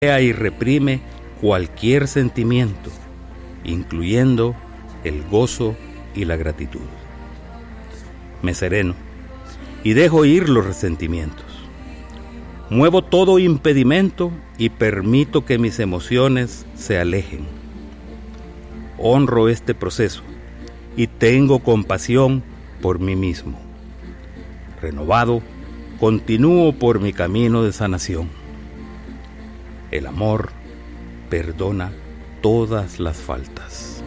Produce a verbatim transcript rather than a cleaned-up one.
y reprime cualquier sentimiento, incluyendo el gozo y la gratitud. Me sereno y dejo ir los resentimientos. Muevo todo impedimento y permito que mis emociones se alejen. Honro este proceso y tengo compasión por mí mismo. Renovado, continúo por mi camino de sanación. El amor perdona todas las faltas.